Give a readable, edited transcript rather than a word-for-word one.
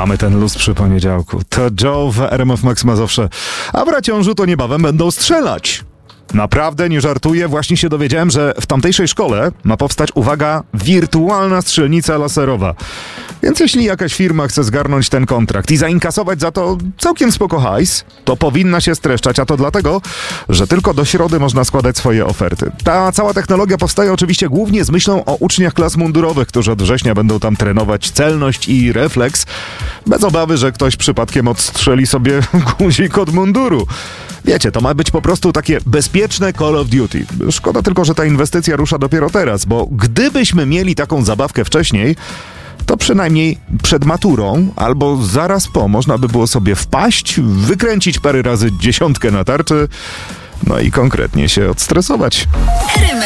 Mamy ten luz przy poniedziałku. To Joe w RMF Max Mazowsze. A w Raciążu to niebawem będą strzelać. Naprawdę, nie żartuję, właśnie się dowiedziałem, że w tamtejszej szkole ma powstać, uwaga, wirtualna strzelnica laserowa. Więc jeśli jakaś firma chce zgarnąć ten kontrakt i zainkasować za to całkiem spoko hajs, to powinna się streszczać, a to dlatego, że tylko do środy można składać swoje oferty. Ta cała technologia powstaje oczywiście głównie z myślą o uczniach klas mundurowych, którzy od września będą tam trenować celność i refleks, bez obawy, że ktoś przypadkiem odstrzeli sobie guzik od munduru. Wiecie, to ma być po prostu takie bezpieczne Call of Duty. Szkoda tylko, że ta inwestycja rusza dopiero teraz, bo gdybyśmy mieli taką zabawkę wcześniej, to przynajmniej przed maturą albo zaraz po można by było sobie wpaść, wykręcić parę razy 10 na tarczy, no i konkretnie się odstresować.